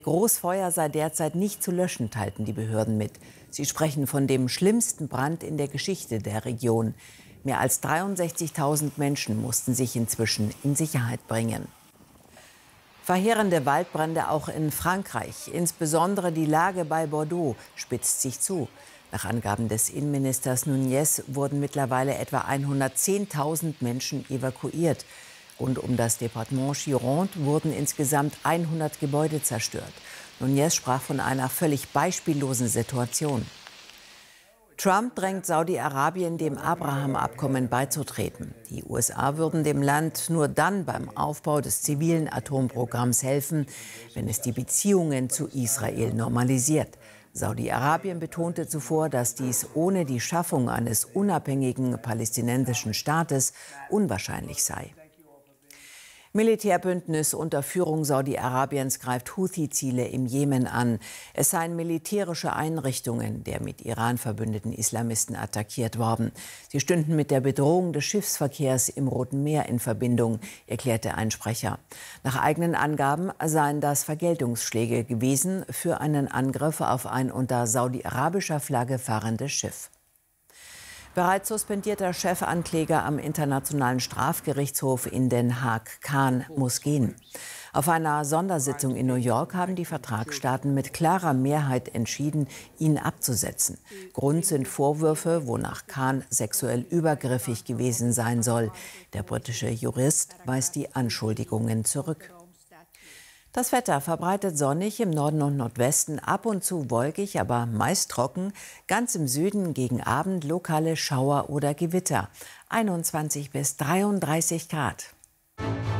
Großfeuer sei derzeit nicht zu löschen, teilten die Behörden mit. Sie sprechen von dem schlimmsten Brand in der Geschichte der Region. Mehr als 63.000 Menschen mussten sich inzwischen in Sicherheit bringen. Verheerende Waldbrände auch in Frankreich. Insbesondere die Lage bei Bordeaux spitzt sich zu. Nach Angaben des Innenministers Nunez wurden mittlerweile etwa 110.000 Menschen evakuiert. Rund um das Departement Gironde wurden insgesamt 100 Gebäude zerstört. Nunez sprach von einer völlig beispiellosen Situation. Trump drängt Saudi-Arabien, dem Abraham-Abkommen beizutreten. Die USA würden dem Land nur dann beim Aufbau des zivilen Atomprogramms helfen, wenn es die Beziehungen zu Israel normalisiert. Saudi-Arabien betonte zuvor, dass dies ohne die Schaffung eines unabhängigen palästinensischen Staates unwahrscheinlich sei. Militärbündnis unter Führung Saudi-Arabiens greift Houthi-Ziele im Jemen an. Es seien militärische Einrichtungen der mit Iran verbündeten Islamisten attackiert worden. Sie stünden mit der Bedrohung des Schiffsverkehrs im Roten Meer in Verbindung, erklärte ein Sprecher. Nach eigenen Angaben seien das Vergeltungsschläge gewesen für einen Angriff auf ein unter saudi-arabischer Flagge fahrendes Schiff. Bereits suspendierter Chefankläger am Internationalen Strafgerichtshof in Den Haag, Khan, muss gehen. Auf einer Sondersitzung in New York haben die Vertragsstaaten mit klarer Mehrheit entschieden, ihn abzusetzen. Grund sind Vorwürfe, wonach Khan sexuell übergriffig gewesen sein soll. Der britische Jurist weist die Anschuldigungen zurück. Das Wetter verbreitet sonnig, im Norden und Nordwesten ab und zu wolkig, aber meist trocken. Ganz im Süden gegen Abend lokale Schauer oder Gewitter. 21 bis 33 Grad.